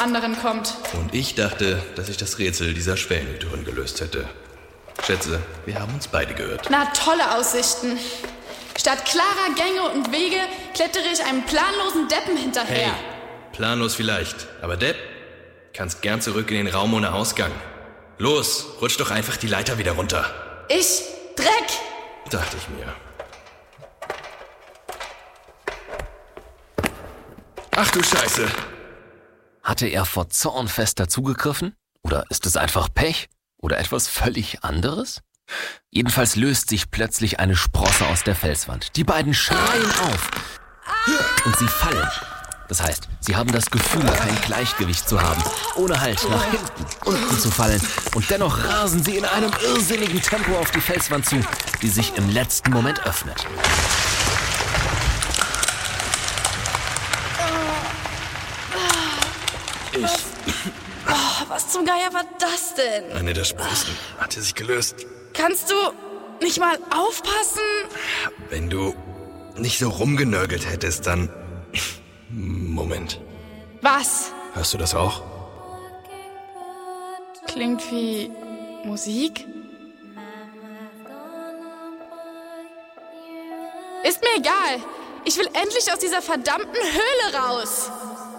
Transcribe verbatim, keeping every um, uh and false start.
anderen kommt. Und ich dachte, dass ich das Rätsel dieser Schwellenhüterin gelöst hätte. Schätze, wir haben uns beide gehört. Na, tolle Aussichten. Statt klarer Gänge und Wege klettere ich einem planlosen Deppen hinterher. Hey, planlos vielleicht, aber Depp, kannst gern zurück in den Raum ohne Ausgang. Los, rutsch doch einfach die Leiter wieder runter. Ich? Dreck! Dachte ich mir. Ach du Scheiße. Hatte er vor Zorn fester zugegriffen? Oder ist es einfach Pech? Oder etwas völlig anderes? Jedenfalls löst sich plötzlich eine Sprosse aus der Felswand. Die beiden schreien auf und sie fallen. Das heißt, sie haben das Gefühl, kein Gleichgewicht zu haben, ohne Halt nach hinten, unten zu fallen. Und dennoch rasen sie in einem irrsinnigen Tempo auf die Felswand zu, die sich im letzten Moment öffnet. Ich... Oh, was zum Geier war das denn? Eine der Sprossen hatte sich gelöst. Kannst du nicht mal aufpassen? Wenn du nicht so rumgenörgelt hättest, dann... Moment. Was? Hörst du das auch? Klingt wie Musik? Ist mir egal. Ich will endlich aus dieser verdammten Höhle raus.